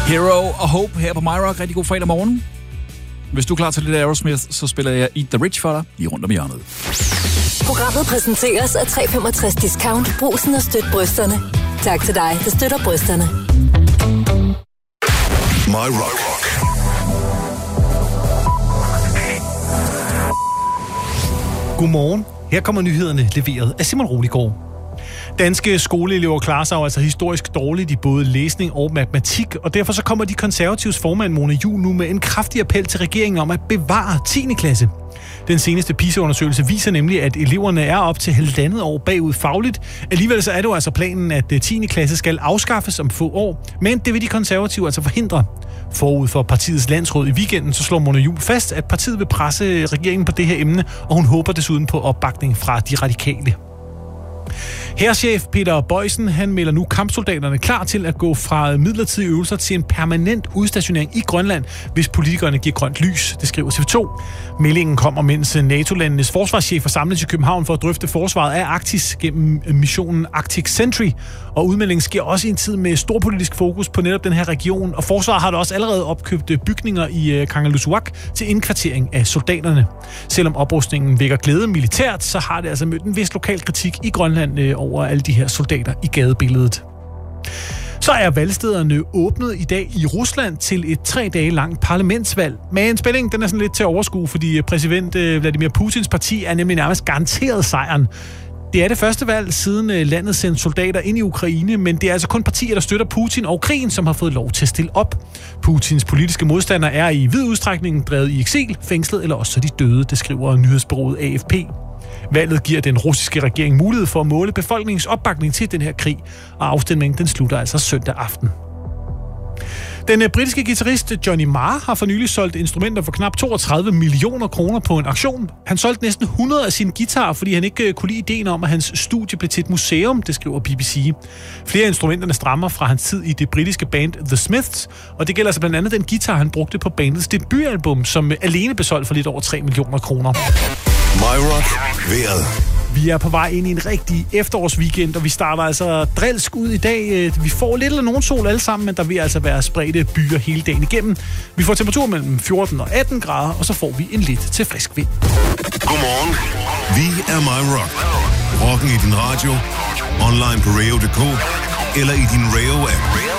Hero og Hope her på My Rock. Rigtig god fredag morgen. Hvis du er klar til lidt Aerosmith, så spiller jeg Eat the Rich for dig lige rundt om hjørnet. Programmet præsenteres af 365 Discount. Brugsen og støt brysterne. Tak til dig, der støtter brysterne. My Rock. Godmorgen. Her kommer nyhederne leveret af Simon Roliggaard. Danske skoleelever klarer sig altså historisk dårligt i både læsning og matematik, og derfor så kommer de konservatives formand Mona Juul nu med en kraftig appel til regeringen om at bevare 10. klasse. Den seneste PISA-undersøgelse viser nemlig, at eleverne er op til 1,5 år bagud fagligt. Alligevel så er det jo altså planen, at 10. klasse skal afskaffes om få år, men det vil de konservative altså forhindre. Forud for partiets landsråd i weekenden, så slår Mona Juul fast, at partiet vil presse regeringen på det her emne, og hun håber desuden på opbakning fra de radikale. Hærchef Peter Boysen, han melder nu kampsoldaterne klar til at gå fra midlertidige øvelser til en permanent udstationering i Grønland, hvis politikerne giver grønt lys, det skriver TV2. Meldingen kommer, mens NATO-landenes forsvarschefer samles i København for at drøfte forsvaret af Arktis gennem missionen Arctic Sentry. Og udmeldingen sker også i en tid med stor politisk fokus på netop den her region, og forsvaret har da også allerede opkøbt bygninger i Kangerlussuaq til indkvartering af soldaterne. Selvom oprustningen vækker glæde militært, så har det altså mødt en vis lokal kritik i Grønland over alle de her soldater i gadebilledet. Så er valgstederne åbnet i dag i Rusland til et 3 dage langt parlamentsvalg. Men spændingen den er sådan lidt til at overskue, fordi præsident Vladimir Putins parti er nemlig nærmest garanteret sejren. Det er det første valg, siden landet sendte soldater ind i Ukraine, men det er altså kun partier, der støtter Putin og krigen, som har fået lov til at stille op. Putins politiske modstandere er i vid udstrækning drevet i eksil, fængslet eller også de døde, det skriver nyhedsbureauet AFP. Valget giver den russiske regering mulighed for at måle befolkningens opbakning til den her krig, og afstemningen den slutter altså søndag aften. Den britiske guitarist Johnny Marr har for nylig solgt instrumenter for knap 32 millioner kroner på en auktion. Han solgte næsten 100 af sine guitarer, fordi han ikke kunne lide ideen om, at hans studie blev til et museum, det skriver BBC. Flere af instrumenterne stammer fra hans tid i det britiske band The Smiths, og det gælder altså blandt andet den guitar, han brugte på bandets debutalbum, som alene blev solgt for lidt over 3 millioner kroner. My Rock. Vejret. Vi er på vej ind i en rigtig efterårsweekend, og vi starter altså drilsk ud i dag. Vi får lidt eller nogen sol alle sammen, men der vil altså være spredte byer hele dagen igennem. Vi får temperatur mellem 14 og 18 grader, og så får vi en lidt til frisk vind. Godmorgen. Vi er My Rock. Rocken i din radio, online på radio.dk eller i din radio-app.